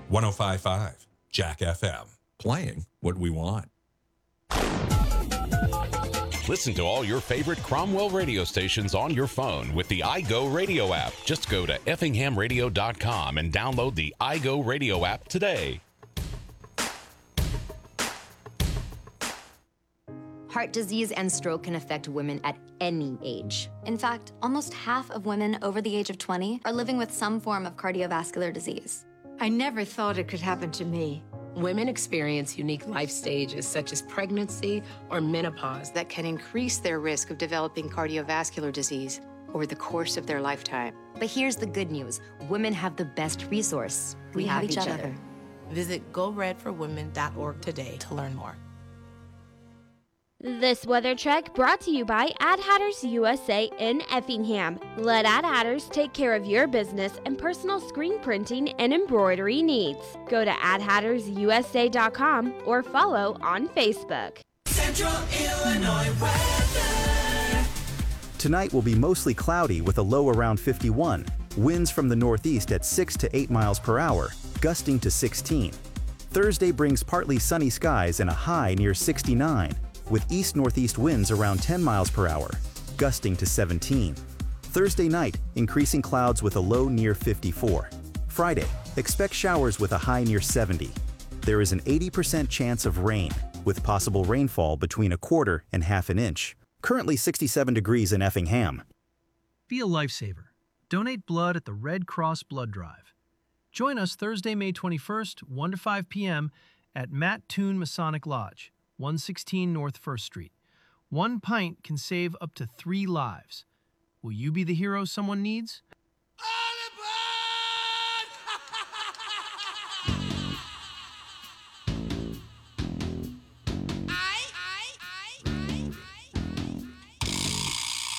105.5 Jack FM. Playing what we want. Listen to all your favorite Cromwell radio stations on your phone with the iGo Radio app. Just go to effinghamradio.com and download the iGo Radio app today. Heart disease and stroke can affect women at any age. In fact, almost half of women over the age of 20 are living with some form of cardiovascular disease. I never thought it could happen to me. Women experience unique life stages such as pregnancy or menopause that can increase their risk of developing cardiovascular disease over the course of their lifetime. But here's the good news. Women have the best resource. We have each other. Visit goredforwomen.org today to learn more. This weather check brought to you by Ad Hatters USA in Effingham. Let Ad Hatters take care of your business and personal screen printing and embroidery needs. Go to adhattersusa.com or follow on Facebook. Central Illinois weather. Tonight will be mostly cloudy with a low around 51. Winds from the northeast at 6 to 8 miles per hour, gusting to 16. Thursday brings partly sunny skies and a high near 69. With east-northeast winds around 10 miles per hour, gusting to 17. Thursday night, increasing clouds with a low near 54. Friday, expect showers with a high near 70. There is an 80% chance of rain, with possible rainfall between 1/4 and 1/2 inch. Currently 67 degrees in Effingham. Be a lifesaver. Donate blood at the Red Cross Blood Drive. Join us Thursday, May 21st, 1 to 5 p.m. at Matt Toon Masonic Lodge, 116 North 1st Street. 1 pint can save up to 3 lives. Will you be the hero someone needs?